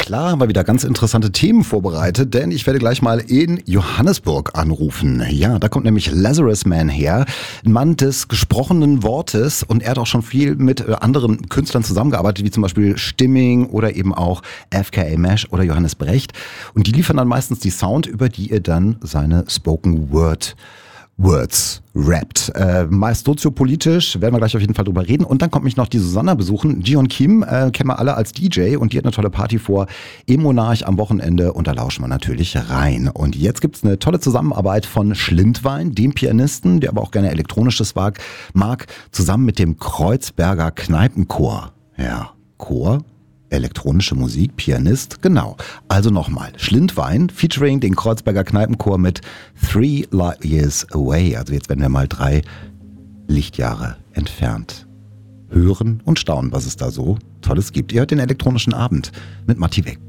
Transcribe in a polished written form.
klar, haben wir wieder ganz interessante Themen vorbereitet, denn ich werde gleich mal in Johannesburg anrufen. Ja, da kommt nämlich Lazarus Man her, ein Mann des gesprochenen Wortes, und er hat auch schon viel mit anderen Künstlern zusammengearbeitet, wie zum Beispiel Stimming oder eben auch FKA Mesh oder Johannes Brecht. Und die liefern dann meistens die Sound, über die ihr dann seine Spoken Words rappt. Meist soziopolitisch, werden wir gleich auf jeden Fall drüber reden. Und dann kommt mich noch die Susanna besuchen. Jion Kim kennen wir alle als DJ, und die hat eine tolle Party vor im Monarch am Wochenende, und da lauschen wir natürlich rein. Und jetzt gibt's eine tolle Zusammenarbeit von Schlindwein, dem Pianisten, der aber auch gerne Elektronisches mag, zusammen mit dem Kreuzberger Kneipenchor. Ja, Chor, elektronische Musik, Pianist, genau. Also nochmal, Schlindwein featuring den Kreuzberger Kneipenchor mit 3 Light Years Away. Also jetzt werden wir mal 3 Lichtjahre entfernt hören und staunen, was es da so Tolles gibt. Ihr hört den elektronischen Abend mit Matti Weck.